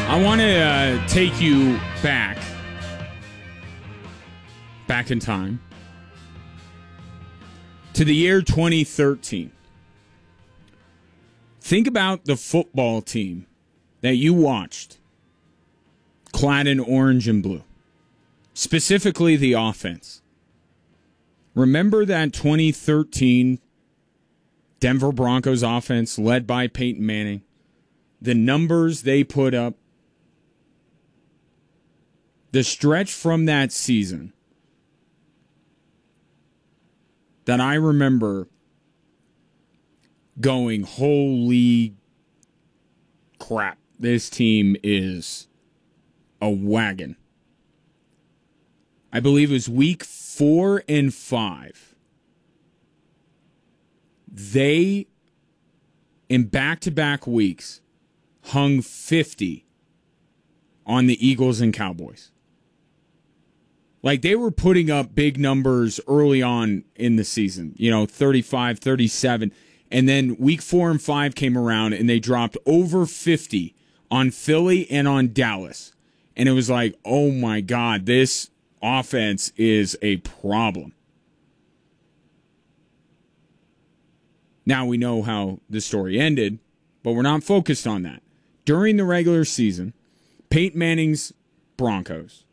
I want to take you back in time to the year 2013. Think about the football team that you watched, clad in orange and blue, specifically the offense. Remember that 2013 Denver Broncos offense led by Peyton Manning? The numbers they put up, the stretch from that season that I remember going, holy crap, this team is a wagon. I believe it was week 4 and 5. They, in back-to-back weeks, hung 50 on the Eagles and Cowboys. Like, they were putting up big numbers early on in the season, 35, 37. And then week 4 and 5 came around, and they dropped over 50 on Philly and on Dallas. And it was like, oh, my God, this offense is a problem. Now we know how the story ended, but we're not focused on that. During the regular season, Peyton Manning's Broncos